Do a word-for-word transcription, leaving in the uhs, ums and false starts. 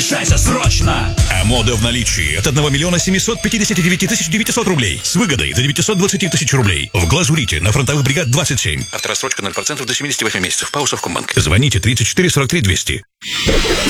Решайся срочно! А мода в наличии от одного миллиона семисот пятидесяти девяти тысяч девятисот рублей. С выгодой до девятисот двадцати тысяч рублей. В Глазурите на фронтовых бригад двадцать семь. Авторассрочка ноль процентов до семидесяти восьми месяцев. По Совкомбанк. Звоните тридцать четыре сорок три двести.